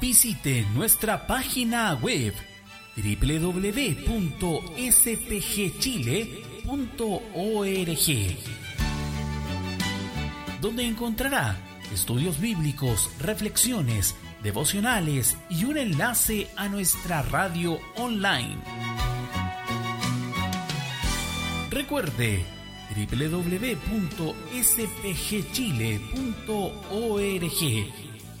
Visite nuestra página web www.spgchile.org, donde encontrará estudios bíblicos, reflexiones, devocionales y un enlace a nuestra radio online. Recuerde www.spgchile.org.